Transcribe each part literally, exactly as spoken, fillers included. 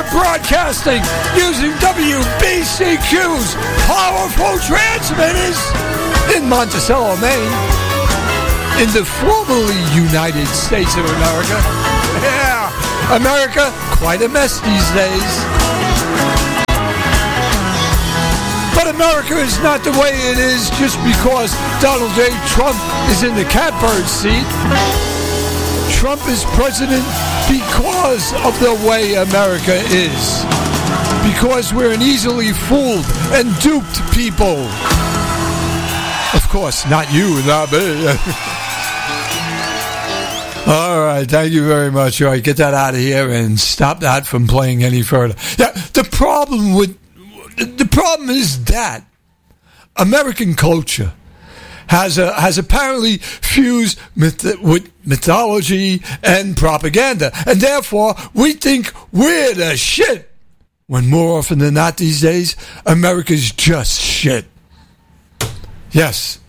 broadcasting using W B C Q's powerful transmitters in Monticello, Maine, in the formerly United States of America. Yeah, America, quite a mess these days. But America is not the way it is just because Donald J. Trump is in the catbird seat. Trump is president because of the way America is. Because we're an easily fooled and duped people. Of course, not you, not me. All right, thank you very much. All right, get that out of here and stop that from playing any further. Yeah, the problem with the problem is that American culture has a, has apparently fused myth, with mythology and propaganda, and therefore we think we're the shit. When more often than not these days, America's just shit. Yes,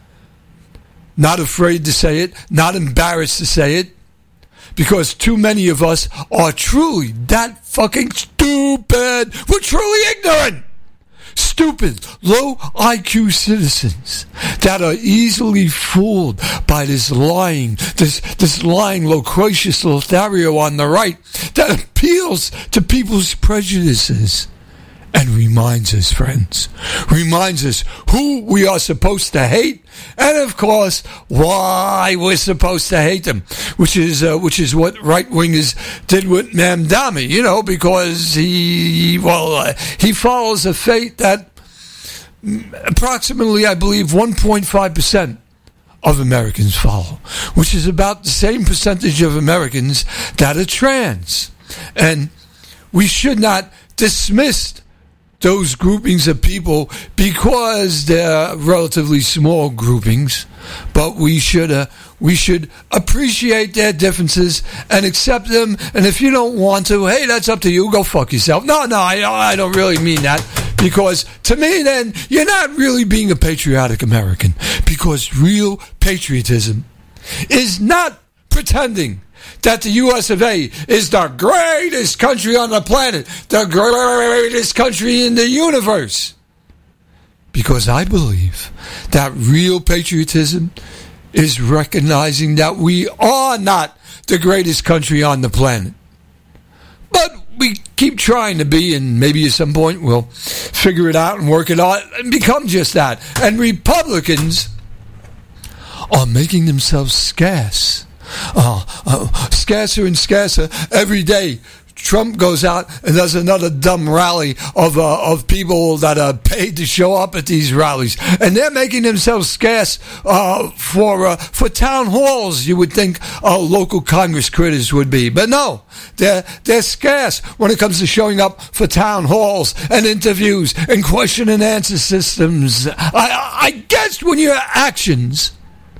not afraid to say it, not embarrassed to say it, because too many of us are truly that fucking stupid. We're truly ignorant. Stupid, low I Q citizens that are easily fooled by this lying, this this lying loquacious Lothario on the right that appeals to people's prejudices and reminds us, friends, reminds us who we are supposed to hate and, of course, why we're supposed to hate them, which is uh, which is what right-wingers did with Mamdani, you know, because he, well, uh, he follows a fate that approximately, I believe, one point five percent of Americans follow, which is about the same percentage of Americans that are trans. And we should not dismiss those groupings of people because they're relatively small groupings, but we should uh, we should appreciate their differences and accept them. And if you don't want to, hey, that's up to you. Go fuck yourself. No, no, I, I don't really mean that, because to me, then you're not really being a patriotic American, because real patriotism is not pretending that the U S of A is the greatest country on the planet, the greatest country in the universe. Because I believe that real patriotism is recognizing that we are not the greatest country on the planet. But we keep trying to be, and maybe at some point we'll figure it out and work it out and become just that. And Republicans are making themselves scarce. Uh, uh, scarcer and scarcer every day. Trump goes out and does another dumb rally of uh, of people that are paid to show up at these rallies, and they're making themselves scarce uh, for uh, for town halls. You would think uh, local Congress critters would be, but no, they're they're scarce when it comes to showing up for town halls and interviews and question and answer systems. I, I guess when your actions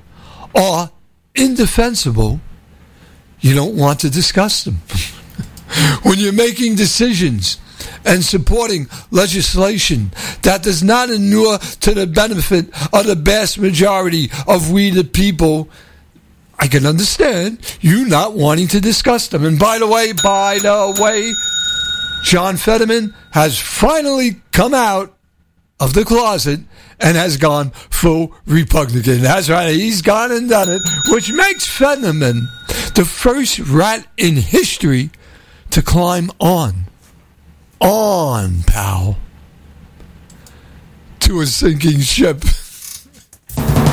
are indefensible, you don't want to discuss them. When you're making decisions and supporting legislation that does not inure to the benefit of the vast majority of we the people, I can understand you not wanting to discuss them. And by the way, by the way, John Fetterman has finally come out of the closet and has gone full Republican. That's right, he's gone and done it, which makes Fetterman the first rat in history to climb on, on, pal, to a sinking ship.